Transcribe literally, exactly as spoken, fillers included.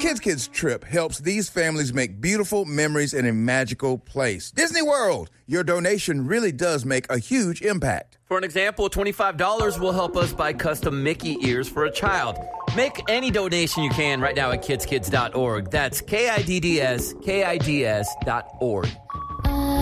Kids Kids trip helps these families make beautiful memories in a magical place. Disney World, your donation really does make a huge impact. For an example, twenty-five dollars will help us buy custom Mickey ears for a child. Make any donation you can right now at kids kids dot org. That's K I D D S, K I D S dot org.